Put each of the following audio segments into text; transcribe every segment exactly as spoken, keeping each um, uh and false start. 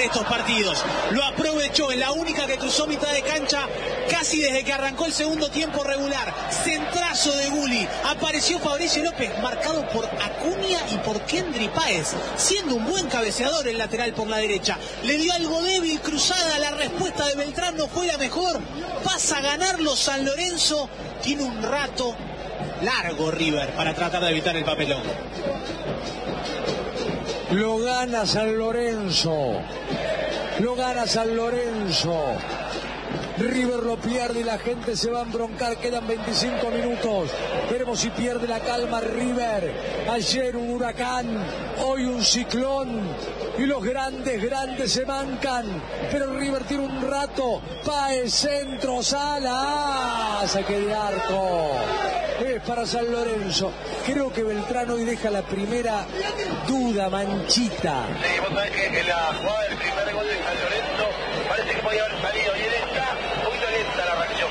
estos partidos. Lo aprovechó en la única que cruzó mitad de cancha casi desde que arrancó el segundo tiempo regular. Centrazo de Gulli. Apareció Fabricio López, marcado por Acuña y por Kendry Páez, siendo un buen cabeceador el lateral por la derecha. Le dio algo débil cruzada, la respuesta de Beltrán no fue la mejor. Pasa a ganarlo San Lorenzo. Tiene un rato largo River para tratar de evitar el papelón. Lo gana San Lorenzo. Lo gana San Lorenzo. River lo pierde y la gente se va a embroncar. Quedan veinticinco minutos. Veremos si pierde la calma River. Ayer un huracán, hoy un ciclón. Y los grandes, grandes se mancan. Pero River tiene un rato. Páez, centro, Sala. Saque de arco. Es para San Lorenzo. Creo que Beltrán hoy deja la primera duda, manchita. Sí, vos sabés que en la jugada del primer gol de San Lorenzo parece que podía haber salido. Y en esta, un poquito lenta la reacción.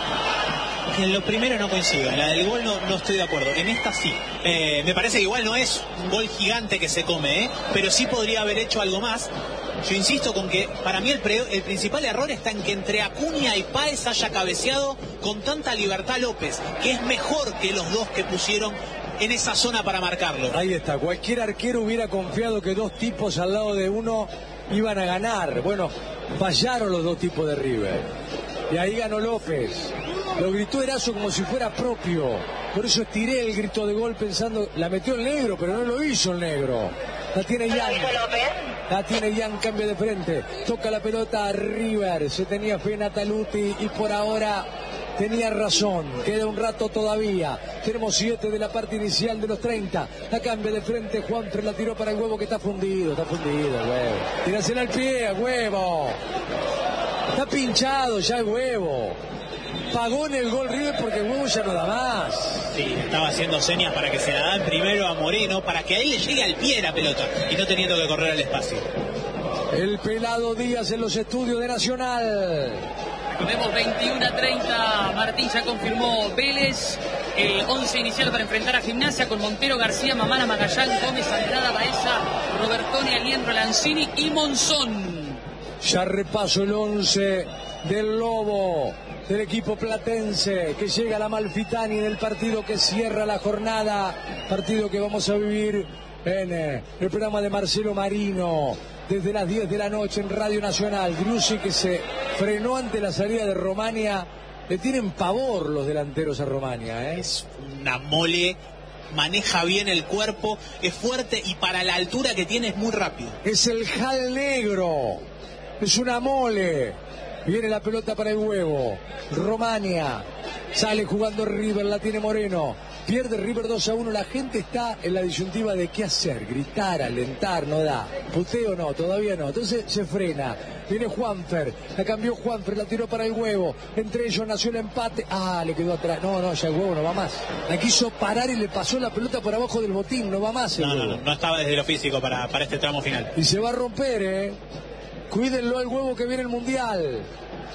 En lo primero no coincido, en la del gol no, no estoy de acuerdo. En esta sí. Eh, me parece que igual no es un gol gigante que se come, ¿eh? Pero sí podría haber hecho algo más. Yo insisto con que para mí el, pre, el principal error está en que entre Acuña y Páez haya cabeceado con tanta libertad López, que es mejor que los dos que pusieron en esa zona para marcarlo. Ahí está, cualquier arquero hubiera confiado que dos tipos al lado de uno iban a ganar. Bueno, fallaron los dos tipos de River. Y ahí ganó López. Lo gritó Erazo como si fuera propio. Por eso estiré el grito de gol pensando, la metió el negro, pero no lo hizo el negro. La tiene Ian. La tiene Ian, cambio de frente. Toca la pelota a River. Se tenía fe en Ataluti y por ahora tenía razón. Queda un rato todavía. Tenemos siete de la parte inicial de los treinta. La cambia de frente. Juanfer la tiró para el huevo que está fundido. Está fundido el huevo. Tírasela al pie, huevo. Está pinchado ya el huevo. Pagó en el gol River porque el huevo ya no da más. Sí, estaba haciendo señas para que se la dan primero a Moreno, para que ahí le llegue al pie la pelota y no teniendo que correr al espacio. El pelado Díaz en los estudios de Nacional. Vemos veintiuno a treinta, Martín ya confirmó Vélez, el once inicial para enfrentar a Gimnasia con Montero, García, Mamana, Magallán, Gómez, Andrada, Baeza, Robertone, Aliendro, Lanzini y Monzón. Ya repaso el once del Lobo, del equipo platense, que llega a la Amalfitani del partido que cierra la jornada, partido que vamos a vivir en eh, el programa de Marcelo Marino, desde las diez de la noche en Radio Nacional. Driussi, que se frenó ante la salida de Romania. Le tienen pavor los delanteros a Romania, ¿eh? Es una mole, maneja bien el cuerpo, es fuerte y para la altura que tiene es muy rápido. Es el Jal Negro, es una mole. Viene la pelota para el huevo. Romania. Sale jugando River, la tiene Moreno. Pierde River dos a uno. La gente está en la disyuntiva de qué hacer. Gritar, alentar, no da. Puteo no, todavía no. Entonces se frena. Viene Juanfer. La cambió Juanfer, la tiró para el huevo. Entre ellos nació el empate. Ah, le quedó atrás. No, no, ya el huevo no va más. La quiso parar y le pasó la pelota por abajo del botín. No va más el no, huevo. No, no, no estaba desde lo físico para, para este tramo final. Y se va a romper, ¿eh? Cuídenlo al huevo que viene el Mundial.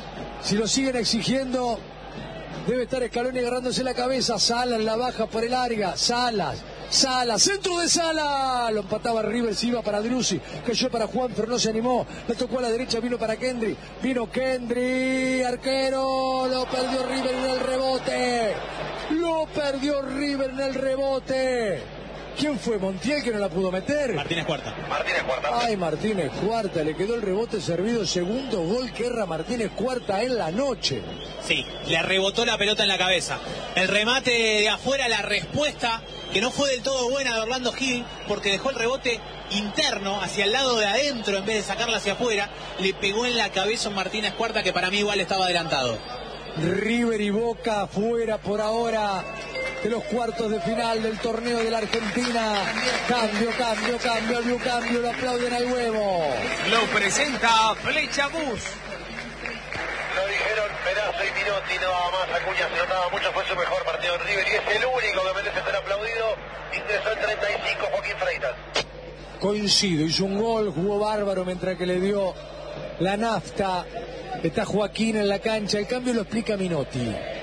Si lo siguen exigiendo, debe estar Scaloni agarrándose la cabeza. Salas la baja por el área. Salas, Salas, centro de Salas. Lo empataba River, se iba para Driussi. Cayó para Juanfer, no se animó. Le tocó a la derecha, vino para Kendry. Vino Kendry, arquero. Lo perdió River en el rebote. Lo perdió River en el rebote. ¿Quién fue? ¿Montiel que no la pudo meter? Martínez Cuarta. Martínez Cuarta. Ay, Martínez Cuarta, le quedó el rebote servido. Segundo gol que erra Martínez Cuarta en la noche. Sí, le rebotó la pelota en la cabeza. El remate de afuera, la respuesta, que no fue del todo buena de Orlando Gil, porque dejó el rebote interno, hacia el lado de adentro, en vez de sacarla hacia afuera. Le pegó en la cabeza a Martínez Cuarta, que para mí igual estaba adelantado. River y Boca fuera por ahora de los cuartos de final del torneo de la Argentina. Cambio, cambio, cambio, cambio, cambio. Lo aplauden al huevo. Lo presenta Flecha Bus. Lo dijeron Perazo y Minotti, no más. Acuña se notaba mucho, fue su mejor partido en River y es el único que merece ser aplaudido. Ingresó el treinta y cinco Joaquín Freitas. Coincido, hizo un gol, jugó bárbaro mientras que le dio la nafta. Está Joaquín en la cancha, el cambio lo explica Minotti.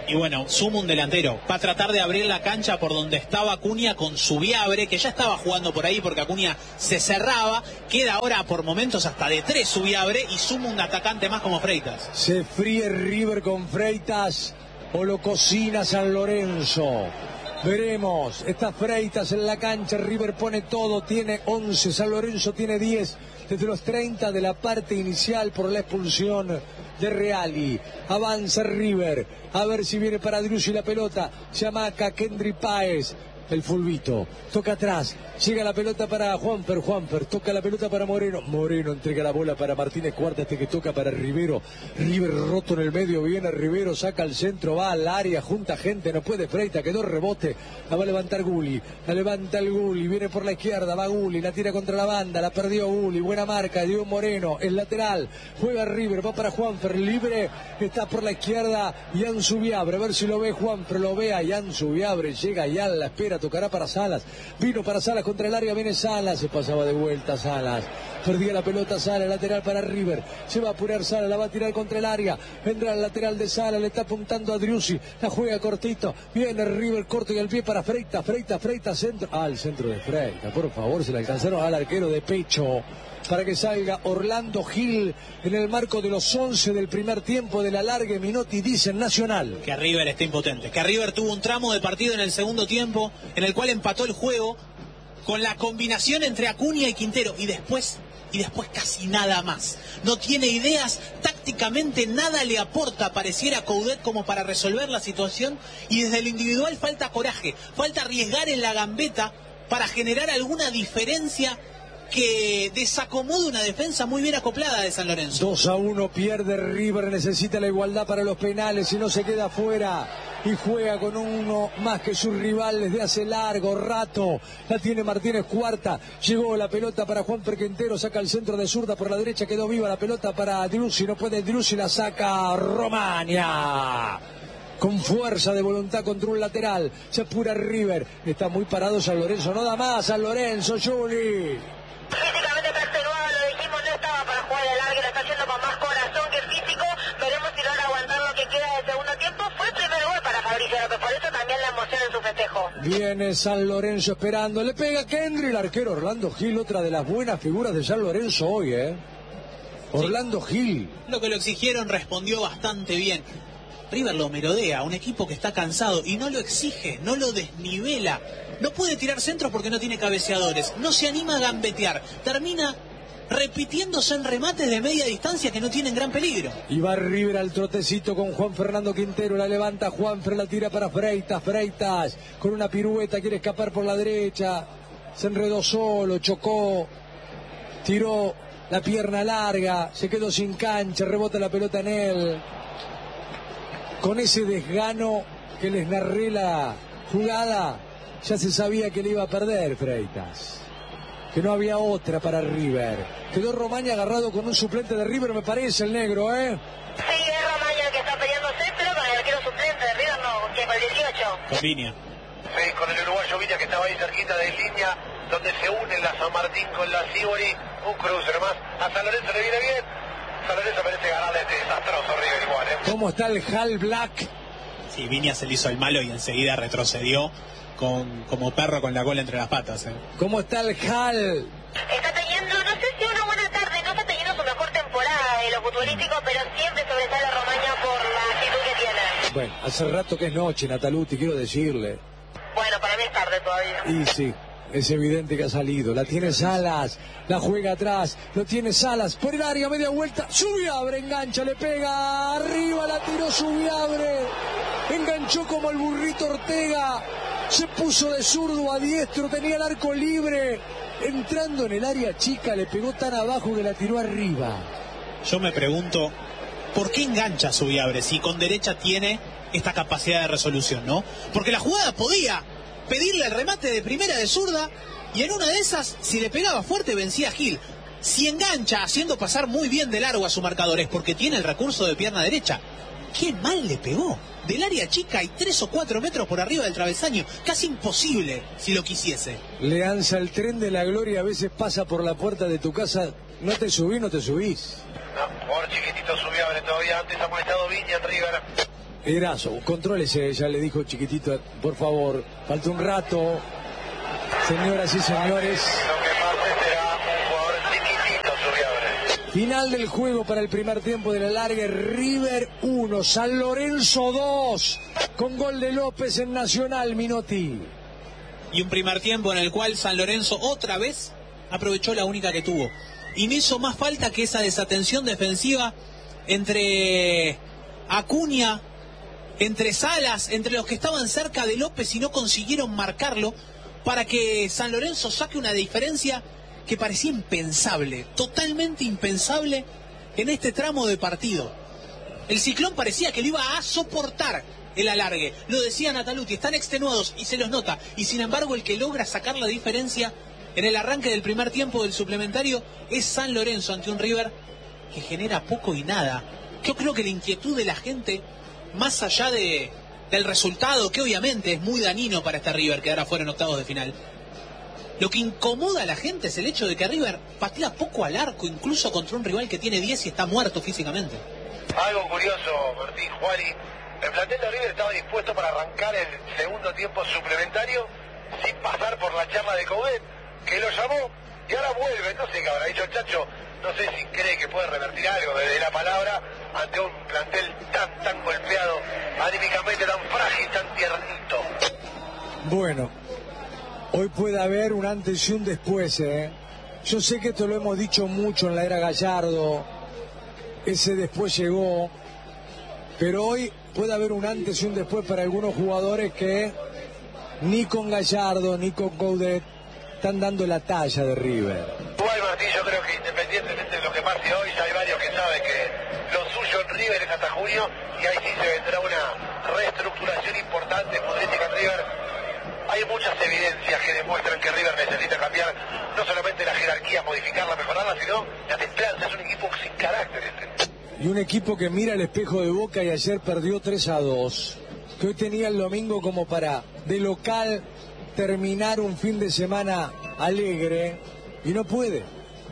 Y bueno, suma un delantero. Va a tratar de abrir la cancha por donde estaba Acuña con Zubiabre, que ya estaba jugando por ahí porque Acuña se cerraba. Queda ahora por momentos hasta de tres Zubiabre y suma un atacante más como Freitas. Se fríe River con Freitas o lo cocina San Lorenzo. Veremos, está Freitas en la cancha, River pone todo, tiene once, San Lorenzo tiene diez, desde los treinta de la parte inicial por la expulsión de Reali. Avanza River, a ver si viene para Driussi la pelota, se amaca Kendry Páez, el fulbito, toca atrás, llega la pelota para Juanfer, Juanfer, toca la pelota para Moreno, Moreno entrega la bola para Martínez Cuarta, este que toca para Rivero, River roto en el medio, viene Rivero, saca al centro, va al área, junta gente, no puede Freitas, quedó rebote, la va a levantar Gulli, la levanta el Gulli, viene por la izquierda, va Gulli, la tira contra la banda, la perdió Gulli, buena marca, dio Moreno, el lateral, juega River, va para Juanfer, libre, está por la izquierda, Ian Zubiabre, a ver si lo ve Juanfer, lo ve a Ian Zubiabre, llega ya la espera, tocará para Salas, vino para Salas contra el área, viene Salas, se pasaba de vuelta Salas, perdía la pelota Salas, lateral para River, se va a apurar Salas, la va a tirar contra el área, vendrá el lateral de Salas, le está apuntando a Driussi, la juega cortito, viene River corto y el pie para Freitas, Freitas, Freitas, centro, ah, el centro de Freitas, por favor, se le alcanzaron al arquero de pecho, para que salga Orlando Gil en el marco de los once del primer tiempo de la larga. Minotti dice en Nacional que River está impotente, que River tuvo un tramo de partido en el segundo tiempo en el cual empató el juego con la combinación entre Acuña y Quintero y después y después casi nada más. No tiene ideas, tácticamente nada le aporta, pareciera Coudet como para resolver la situación, y desde el individual falta coraje, falta arriesgar en la gambeta para generar alguna diferencia que desacomode una defensa muy bien acoplada de San Lorenzo. dos a uno pierde River, necesita la igualdad para los penales y no se queda fuera. Y juega con uno más que sus rivales de hace largo rato. La tiene Martínez Cuarta. Llegó la pelota para Juanfer Quintero. Saca el centro de zurda por la derecha. Quedó viva la pelota para Driussi. No puede Driussi. La saca Romaña. Con fuerza de voluntad contra un lateral. Se apura River. Está muy parado San Lorenzo. No da más San Lorenzo, Juli. Físicamente está extenuado, lo dijimos, no estaba para jugar de larga, lo está haciendo con más corazón que físico. Veremos si logra aguantar lo que queda del segundo tiempo. Fue el primer gol para Fabricio López, por eso también la emoción en su festejo. Viene San Lorenzo esperando, le pega Kendry, el arquero Orlando Gil, otra de las buenas figuras de San Lorenzo hoy, ¿eh? Orlando sí. Gil. Lo que lo exigieron respondió bastante bien. River lo merodea, un equipo que está cansado y no lo exige, no lo desnivela. No puede tirar centros porque no tiene cabeceadores, no se anima a gambetear, termina repitiéndose en remates de media distancia que no tienen gran peligro. Y va River al trotecito con Juan Fernando Quintero, la levanta Juanfer, la tira para Freitas, Freitas con una pirueta quiere escapar por la derecha, se enredó solo, chocó, tiró la pierna larga, se quedó sin cancha, rebota la pelota en él. Con ese desgano que les narré la jugada, ya se sabía que le iba a perder Freitas, que no había otra para River. Quedó Romaña agarrado con un suplente de River, me parece, el negro, ¿eh? Sí, es Romaña el que está peleándose, pero con el arquero suplente de River no, que con el dieciocho. Con Viña. Sí, con el uruguayo Viña que estaba ahí cerquita de línea, donde se unen la San Martín con la Sibori. Un cruce nomás. A San Lorenzo le viene bien. San Lorenzo merece ganarle este desastroso River igual, ¿eh? ¿Cómo está el Hal Black? Sí, Viña se le hizo el malo y enseguida retrocedió con, como perro con la cola entre las patas, ¿eh? ¿Cómo está el Hal? Está teniendo, no sé si una buena tarde, no está teniendo su mejor temporada de lo futbolístico, pero siempre sobresale Romaña por la actitud que tiene. Bueno, hace rato que es noche, Nataluti, quiero decirle. Bueno, para mí es tarde todavía. Y sí, es evidente que ha salido. La tiene Salas, la juega atrás, lo tiene Salas, por el área, media vuelta, Zubiabre engancha, le pega, arriba la tiró Zubiabre, enganchó como el burrito Ortega, se puso de zurdo a diestro, tenía el arco libre, entrando en el área chica, le pegó tan abajo que la tiró arriba. Yo me pregunto, ¿por qué engancha Zubiabre si con derecha tiene esta capacidad de resolución, no? Porque la jugada podía pedirle el remate de primera de zurda y en una de esas, si le pegaba fuerte, vencía a Gil. Si engancha haciendo pasar muy bien de largo a su marcador es porque tiene el recurso de pierna derecha. ¡Qué mal le pegó! Del área chica y tres o cuatro metros por arriba del travesaño. Casi imposible si lo quisiese. Leanza, el tren de la gloria a veces pasa por la puerta de tu casa. No te subís, no te subís. No, por chiquitito Zubiabre todavía. Antes ha molestado Viña en River. Erazo, contrólese, ya le dijo chiquitito, por favor, falta un rato. Señoras y señores. Lo que pase será un jugador chiquitito, Subiabre. Final del juego para el primer tiempo de la larga. River uno, San Lorenzo dos, con gol de López en Nacional, Minotti. Y un primer tiempo en el cual San Lorenzo otra vez aprovechó la única que tuvo. Y no hizo más falta que esa desatención defensiva entre Acuña, entre Salas, entre los que estaban cerca de López y no consiguieron marcarlo para que San Lorenzo saque una diferencia que parecía impensable, totalmente impensable en este tramo de partido. El Ciclón parecía que lo iba a soportar el alargue, lo decía Nataluti, están extenuados y se los nota, y sin embargo el que logra sacar la diferencia en el arranque del primer tiempo del suplementario es San Lorenzo ante un River que genera poco y nada. Yo creo que la inquietud de la gente, más allá de, del resultado, que obviamente es muy dañino para este River quedar afuera en octavos de final, lo que incomoda a la gente es el hecho de que River patea poco al arco, incluso contra un rival que tiene diez y está muerto físicamente. Algo curioso, Martín, Juani, el plantel de River estaba dispuesto para arrancar el segundo tiempo suplementario sin pasar por la charla de Coudet, que lo llamó y ahora vuelve. No sé qué habrá dicho el Chacho, no sé si cree que puede revertir algo desde la palabra ante un plantel tan, tan golpeado, anímicamente tan frágil, tan tiernito. Bueno, hoy puede haber un antes y un después, ¿eh? Yo sé que esto lo hemos dicho mucho en la era Gallardo, ese después llegó, pero hoy puede haber un antes y un después para algunos jugadores que ni con Gallardo ni con Coudet están dando la talla de River. Igual, Martín, yo creo que independientemente de lo que pase hoy, ya hay varios que saben que lo suyo en River es hasta junio, y ahí sí se vendrá una reestructuración importante, futbolística en River. Hay muchas evidencias que demuestran que River necesita cambiar no solamente la jerarquía, modificarla, mejorarla, sino la templanza. Es un equipo sin carácter este. Y un equipo que mira el espejo de Boca y ayer perdió tres a dos, que hoy tenía el domingo como para, de local, terminar un fin de semana alegre, y no puede.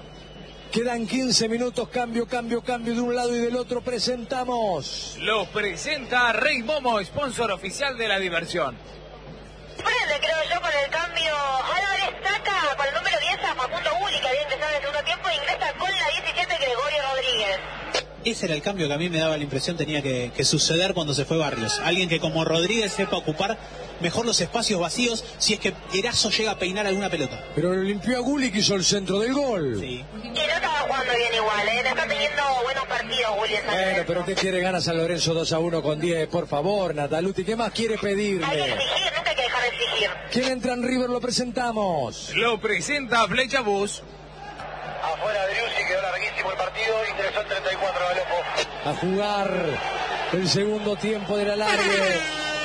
Quedan quince minutos, cambio, cambio, cambio de un lado y del otro. Presentamos. Los presenta Rey Momo, sponsor oficial de la diversión. Prende, creo yo, con el cambio. Álvarez saca con el número diez a Facundo Gulli, que había ingresado en el segundo tiempo, e ingresa con la diecisiete Gregorio Rodríguez. Ese era el cambio que a mí me daba la impresión tenía que, que suceder cuando se fue Barrios. Alguien que como Rodríguez sepa ocupar mejor los espacios vacíos si es que Erazo llega a peinar alguna pelota. Pero lo limpió a Gulli, que hizo el centro del gol. Sí. Y no estaba jugando bien igual, ¿eh? Está teniendo buenos partidos Gulli en San Bueno, Lorenzo. pero ¿qué quiere? Gana San Lorenzo dos a uno con diez, por favor, Nataluti. ¿Qué más quiere Hay que pedirle? exigir, nunca hay que dejar de exigir. ¿Quién entra en River? Lo presentamos. Lo presenta Flecha Bus. Afuera Driussi, quedó larguísimo el partido, ingresó el treinta y cuatro Galopo. A jugar el segundo tiempo de la largue.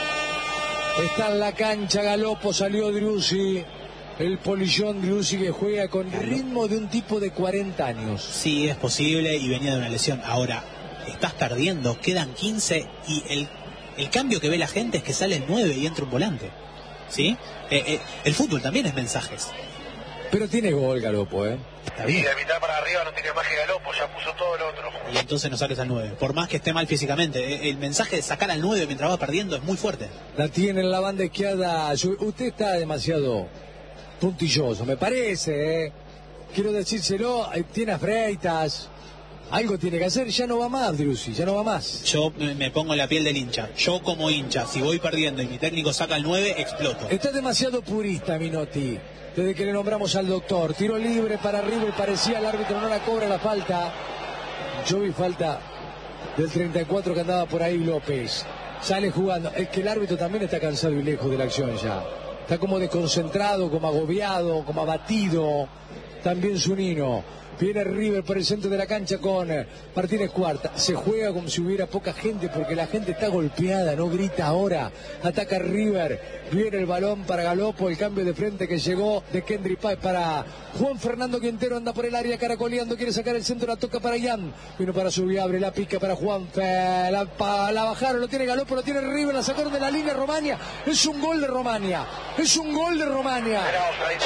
Está en la cancha Galopo, salió Driussi. El polillón Driussi que juega con ritmo de un tipo de cuarenta años. Sí, es posible y venía de una lesión. Ahora, estás perdiendo, quedan quince y el, el cambio que ve la gente es que sale el nueve y entra un volante. ¿Sí? Eh, eh, el fútbol también es mensajes. Pero tiene gol Galopo, ¿eh? Está Y bien. de mitad para arriba no tiene más que Galopo, ya puso todo lo otro. Y entonces no sales al nueve. Por más que esté mal físicamente, el mensaje de sacar al nueve mientras va perdiendo es muy fuerte. La tiene en la banda izquierda. Usted está demasiado puntilloso, me parece, ¿eh? Quiero decírselo, tiene a Freitas. Algo tiene que hacer, ya no va más, Driussi, ya no va más. Yo me pongo en la piel del hincha. Yo como hincha, si voy perdiendo y mi técnico saca el nueve, exploto. Está demasiado purista, Minotti. Desde que le nombramos al doctor. Tiro libre para River, parecía el árbitro no la cobra la falta. Yo vi falta del treinta y cuatro que andaba por ahí López. Sale jugando. Es que el árbitro también está cansado y lejos de la acción ya. Está como desconcentrado, como agobiado, como abatido. También Zunino. Viene River por el centro de la cancha con Martínez Cuarta. Se juega como si hubiera poca gente porque la gente está golpeada, no grita ahora. Ataca River. Viene el balón para Galopo. El cambio de frente que llegó de Kendry Páez para Juan Fernando Quintero. Anda por el área caracoleando. Quiere sacar el centro. La toca para Ian. Vino para subir. Abre la pica para Juan. La, pa, la bajaron. Lo tiene Galopo. Lo tiene River. La sacaron de la línea Romania. Es un gol de Romania. Es un gol de Romania.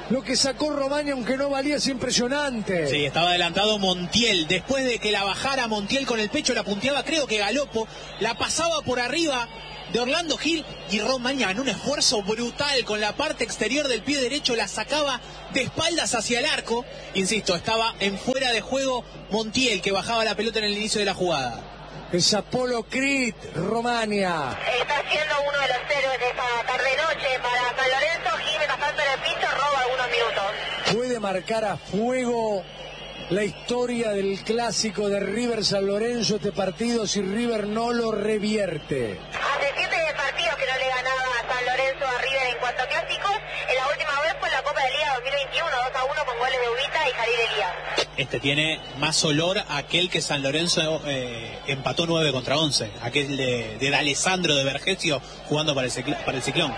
Lo que sacó Romaña, aunque no valía, es impresionante. Sí, estaba adelantado Montiel. Después de que la bajara Montiel con el pecho, la punteaba, creo que Galopo, la pasaba por arriba de Orlando Gil, y Romaña, en un esfuerzo brutal con la parte exterior del pie derecho, la sacaba de espaldas hacia el arco. Insisto, estaba en fuera de juego Montiel, que bajaba la pelota en el inicio de la jugada. Es Apolo Crit, Romaña. Está siendo uno de los héroes de esta tarde-noche para San Lorenzo. Gil, mientras tanto en el piso, roba algunos minutos. Puede marcar a fuego la historia del clásico de River San Lorenzo, este partido, si River no lo revierte. Hace siete partidos que no le ganaba a San Lorenzo a River en cuanto a clásicos. En la última vez fue en la Copa de Liga dos mil veintiuno, dos a uno con goles de Ubita y Jalil Elías. Este tiene más olor a aquel que San Lorenzo eh, empató nueve contra once, aquel de, de D'Alessandro de Vergesio jugando para el, para el Ciclón.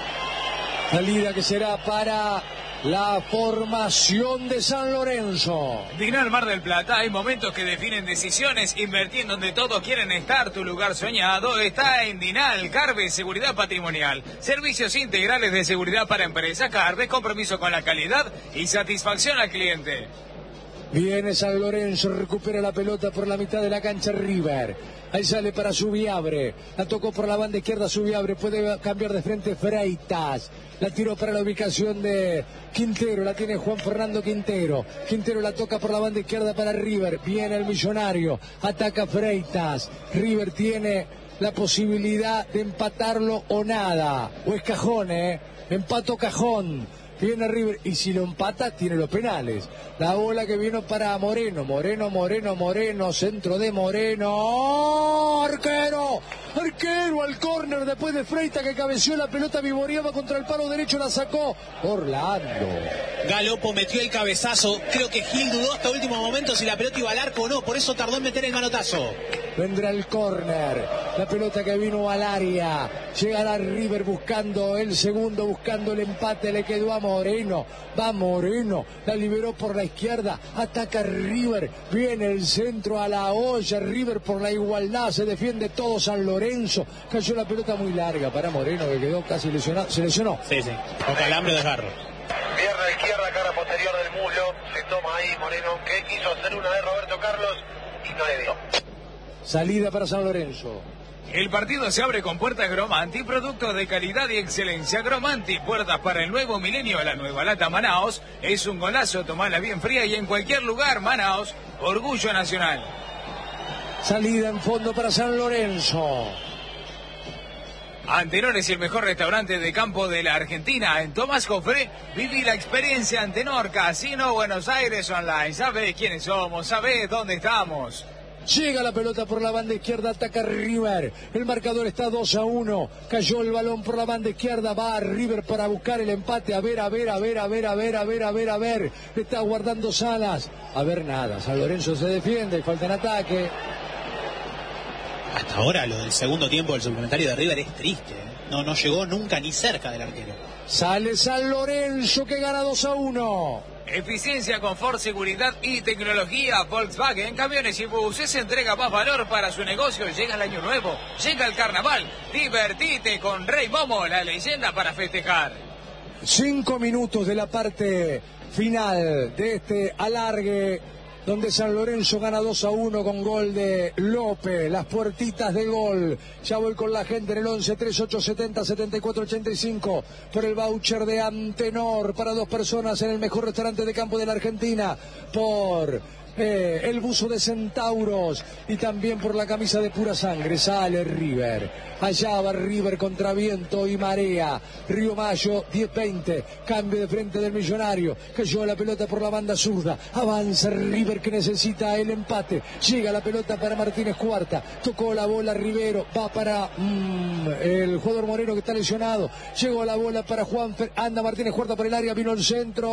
Salida que será para la formación de San Lorenzo. Dinar Mar del Plata, hay momentos que definen decisiones. Invertir en donde todos quieren estar, tu lugar soñado está en Dinal. Carve, seguridad patrimonial, servicios integrales de seguridad para empresas. Carve, compromiso con la calidad y satisfacción al cliente. Viene San Lorenzo, recupera la pelota por la mitad de la cancha River. Ahí sale para Subiabre, la tocó por la banda izquierda Subiabre, puede cambiar de frente Freitas, la tiró para la ubicación de Quintero, la tiene Juan Fernando Quintero, Quintero la toca por la banda izquierda para River, viene el Millonario, ataca Freitas, River tiene la posibilidad de empatarlo o nada, o es cajón, eh, empato cajón. Viene River y si lo empata tiene los penales. La bola que vino para Moreno, Moreno, Moreno, Moreno, centro de Moreno, arquero, arquero al córner después de Freitas que cabeció la pelota, vivoreaba contra el palo derecho, la sacó Orlando. Galopo metió el cabezazo, creo que Gil dudó hasta último momento si la pelota iba al arco o no, por eso tardó en meter el manotazo. Vendrá el córner, la pelota que vino al área, llegará River buscando el segundo, buscando el empate, le quedó a Moreno, va Moreno, la liberó por la izquierda, ataca River, viene el centro a la olla, River por la igualdad, se defiende todo San Lorenzo, cayó la pelota muy larga para Moreno que quedó casi lesionado, se lesionó. Sí, sí, con calambre de desgarro. Pierna izquierda, cara posterior del muslo, se toma ahí Moreno, que quiso hacer una de Roberto Carlos y no le dio. Salida para San Lorenzo. El partido se abre con puertas Gromanti, productos de calidad y excelencia. Gromanti, puertas para el nuevo milenio, la nueva lata Manaos. Es un golazo, tomala bien fría y en cualquier lugar. Manaos, orgullo nacional. Salida en fondo para San Lorenzo. Antenor es el mejor restaurante de campo de la Argentina. En Tomás Jofré, viví la experiencia Antenor, Casino Buenos Aires Online. ¿Sabés quiénes somos? ¿Sabés dónde estamos? Llega la pelota por la banda izquierda, ataca River. El marcador está dos a uno. Cayó el balón por la banda izquierda. Va a River para buscar el empate. A ver, a ver, a ver, a ver, a ver, a ver, a ver, a ver. Le está guardando Salas. A ver, nada. San Lorenzo se defiende. Falta en ataque. Hasta ahora lo del segundo tiempo del suplementario de River es triste, ¿eh? No, no llegó nunca ni cerca del arquero. Sale San Lorenzo que gana dos a uno. Eficiencia, confort, seguridad y tecnología. Volkswagen, camiones y buses, entrega más valor para su negocio. Llega el año nuevo, llega el carnaval. Divertite con Rey Momo, la leyenda para festejar. Cinco minutos de la parte final de este alargue, donde San Lorenzo gana dos a uno con gol de López, las puertitas de gol. Ya voy con la gente en el once treinta y ocho setenta setenta y cuatro ochenta y cinco por el voucher de Antenor para dos personas en el mejor restaurante de campo de la Argentina, por eh, el buzo de Centauros y también por la camisa de Pura Sangre. Sale River. Allá va River contra viento y marea. Río Mayo, diez veinte. Cambio de frente del Millonario. Cayó la pelota por la banda zurda. Avanza River que necesita el empate. Llega la pelota para Martínez Cuarta. Tocó la bola Rivero. Va para mmm, el jugador Moreno que está lesionado. Llegó la bola para Juanfer. Anda Martínez Cuarta por el área. Vino el centro.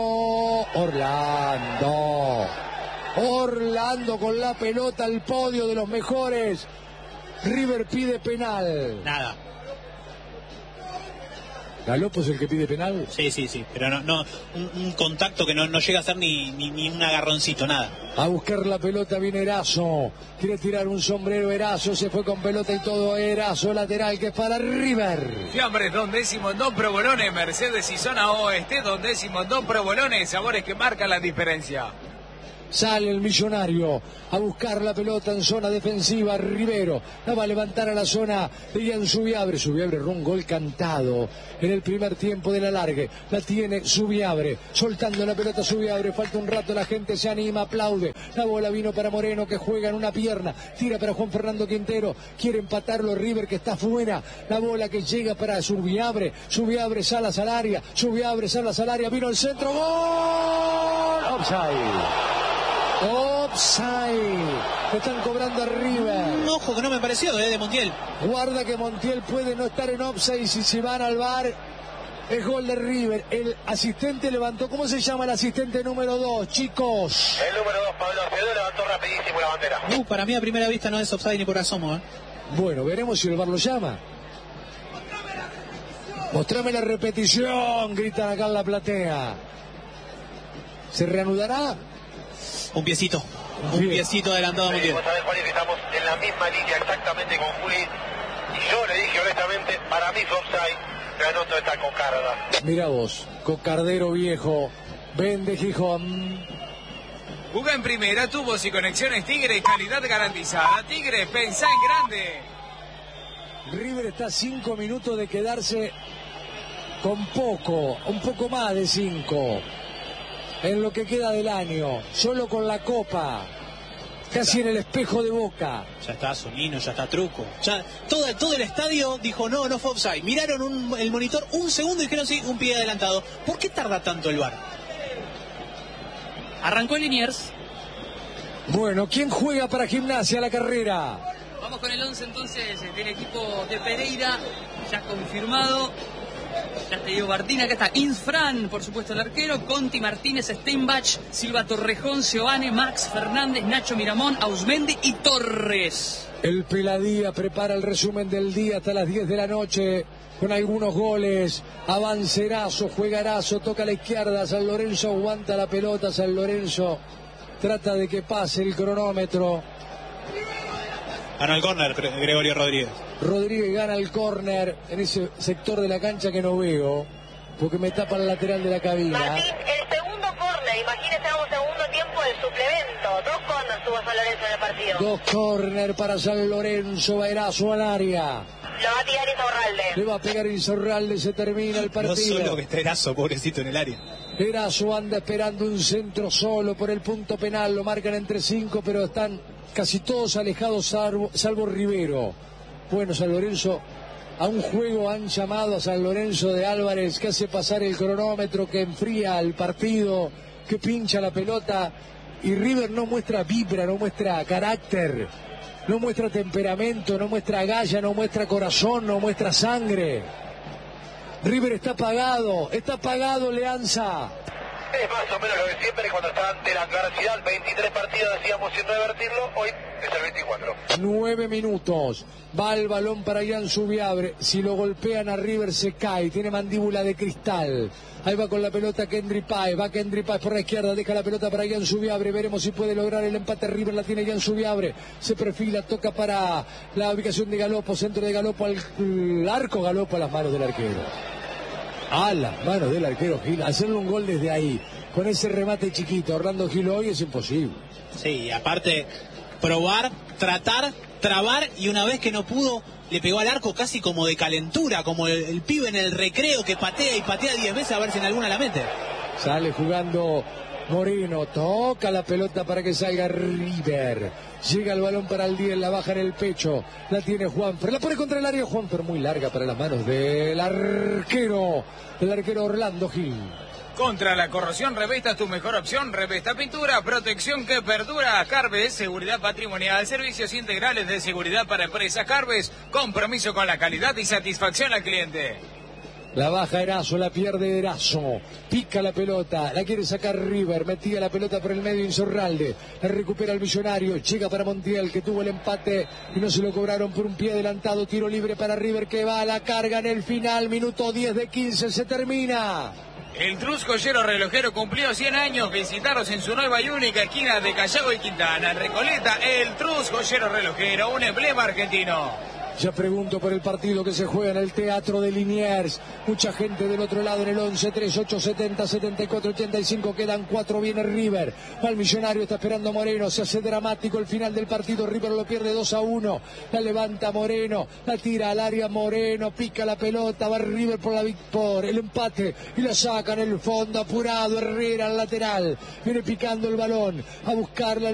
Orlando. Orlando con la pelota al podio de los mejores. River pide penal. Nada. ¿Galopo es el que pide penal? Sí, sí, sí, pero no, no un, un contacto que no, no llega a ser ni, ni, ni un agarroncito, nada. A buscar la pelota viene Erazo, quiere tirar un sombrero Erazo, se fue con pelota y todo. Erazo, lateral, que es para River. Fiambres, Don Décimo, Don Provolone, Mercedes y Zona Oeste, Don Décimo, Don Provolone, sabores que marcan la diferencia. Sale el Millonario a buscar la pelota en zona defensiva. Rivero la va a levantar a la zona de Ian Subiabre. Subiabre erró un gol cantado en el primer tiempo de la largue. La tiene Subiabre, soltando la pelota Subiabre. Falta un rato, la gente se anima, aplaude. La bola vino para Moreno, que juega en una pierna. Tira para Juan Fernando Quintero. Quiere empatarlo River, que está fuera. La bola que llega para Subiabre. Subiabre, Salas al área. Subiabre, Salas al área. Vino el centro. ¡Gol! Offside. Offside. Están cobrando a River. Un ojo que no me pareció, eh, de Montiel. Guarda que Montiel puede no estar en offside y si se van al V A R es gol de River. El asistente levantó. ¿Cómo se llama el asistente número dos, chicos? El número dos, Pablo Acevedo, levantó rapidísimo la bandera. Uh, para mí a primera vista no es offside ni por asomo, ¿eh? Bueno, veremos si el V A R lo llama. Mostrame la repetición, gritan acá en la platea. ¿Se reanudará? Un piecito, un Bien. piecito adelantado a Sí, Montiel. vos sabés, Juan, que estamos en la misma línea exactamente con Juli. Y yo le dije honestamente, para mí fue offside, me anoto esta cocarda. Mira vos, cocardero viejo, vende Gijón. Jugó en primera, tubos y conexiones Tigre, calidad garantizada. Tigre, pensá en grande. River está a cinco minutos de quedarse con poco, un poco más de cinco. En lo que queda del año, solo con la Copa, casi en el espejo de Boca. Ya está Sonino, ya está Truco. Ya todo, todo el estadio dijo no, no fue offside. Miraron un, el monitor un segundo y dijeron sí, un pie adelantado. ¿Por qué tarda tanto el V A R? Arrancó Liniers. Bueno, ¿quién juega para Gimnasia la carrera? Vamos con el once entonces del equipo de Pereira, ya confirmado. Ya te digo, Martín, acá está Insfran, por supuesto el arquero, Conti, Martínez, Steinbach, Silva Torrejón, Seoane, Max Fernández, Nacho Miramón, Ausmendi y Torres. El Peladía prepara el resumen del día hasta las diez de la noche con algunos goles. Avancerazo, juegarazo, toca a la izquierda, San Lorenzo aguanta la pelota, San Lorenzo trata de que pase el cronómetro. Ganó el córner Gregorio Rodríguez. Rodríguez gana el córner en ese sector de la cancha que no veo, porque me tapa el lateral de la cabina. Martín, el segundo córner, imagínese, vamos segundo tiempo del suplemento. Dos córneres tuvo San Lorenzo en el partido. Dos córner para San Lorenzo, Erazo al área. Lo va a tirar Insaurralde. Le va a pegar Insaurralde, se termina el No partido. solo que está Erazo, pobrecito en el área. Erazo anda esperando un centro solo por el punto penal, lo marcan entre cinco, pero están casi todos alejados salvo, salvo Rivero. Bueno, San Lorenzo, a un juego han llamado a San Lorenzo de Álvarez, que hace pasar el cronómetro, que enfría el partido, que pincha la pelota, y River no muestra vibra, no muestra carácter, no muestra temperamento, no muestra galla, no muestra corazón, no muestra sangre. River está apagado, está apagado Leanza. Es más o menos lo de siempre cuando está ante la adversidad. veintitrés partidos decíamos sin revertirlo, hoy es el veinticuatro. Nueve minutos, va el balón para Ian Subiabre, si lo golpean a River se cae, tiene mandíbula de cristal. Ahí va con la pelota Kendry Páez, va Kendry Páez por la izquierda, deja la pelota para Ian Subiabre, veremos si puede lograr el empate. River la tiene Ian Subiabre, se perfila, toca para la ubicación de Galopo, centro de Galopo al, al arco, Galopo a las manos del arquero. A las manos del arquero Gil, hacerle un gol desde ahí, con ese remate chiquito, Orlando Gil hoy es imposible. Sí, aparte, probar, tratar, trabar, y una vez que no pudo, le pegó al arco casi como de calentura, como el, el pibe en el recreo que patea y patea diez veces a ver si en alguna la mete. Sale jugando Moreno, toca la pelota para que salga River. Llega el balón para el diez, la baja en el pecho, la tiene Juanfer, la pone contra el área Juanfer, muy larga para las manos del arquero, del arquero Orlando Gil. Contra la corrosión, Revesta tu mejor opción. Revesta Pintura, protección que perdura. Carves, seguridad patrimonial, servicios integrales de seguridad para empresas. Carves, compromiso con la calidad y satisfacción al cliente. La baja Erazo, la pierde Erazo. Pica la pelota, la quiere sacar River. Metía la pelota por el medio Insaurralde. La recupera el Millonario. Llega para Montiel, que tuvo el empate y no se lo cobraron por un pie adelantado. Tiro libre para River, que va a la carga en el final. Minuto diez de quince, se termina. El Trus Joyero Relojero cumplió cien años. Visitaros en su nueva y única esquina de Callao y Quintana. En Recoleta, el Trus Joyero Relojero, un emblema argentino. Ya pregunto por el partido que se juega en el Teatro de Liniers. Mucha gente del otro lado en el once, tres, ocho, setenta, setenta y cuatro, ochenta y cinco. Quedan cuatro, viene River. Va el Millonario, está esperando Moreno. Se hace dramático el final del partido. River lo pierde dos a uno. La levanta Moreno. La tira al área Moreno. Pica la pelota. Va River por, la, por el empate. Y la saca en el fondo. Apurado Herrera al lateral. Viene picando el balón. A buscarla.